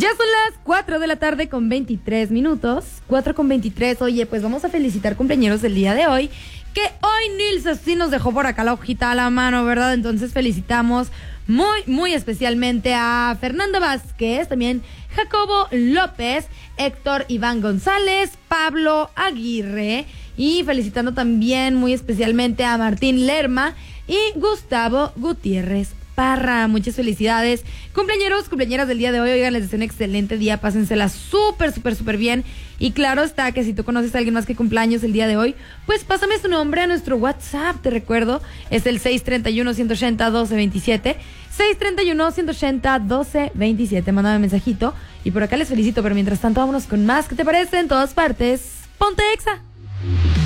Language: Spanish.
Ya son las 4 de la tarde con 23 minutos. 4:23. Oye, pues vamos a felicitar cumpleañeros del día de hoy. Que hoy Nilsa sí nos dejó por acá la hojita a la mano, ¿verdad? Entonces felicitamos muy especialmente a Fernando Vázquez, también Jacobo López, Héctor Iván González, Pablo Aguirre y felicitando también muy especialmente a Martín Lerma y Gustavo Gutiérrez Parra. Muchas felicidades, cumpleañeros, cumpleañeras del día de hoy. Oigan, les deseo un excelente día, pásensela súper bien. Y claro está que si tú conoces a alguien más que cumpleaños el día de hoy, pues pásame su nombre a nuestro WhatsApp, te recuerdo, es el 631-180-1227, 631-180-1227, mándame mensajito y por acá les felicito, pero mientras tanto vámonos con más. ¿Qué te parece? En todas partes, ponte Exa.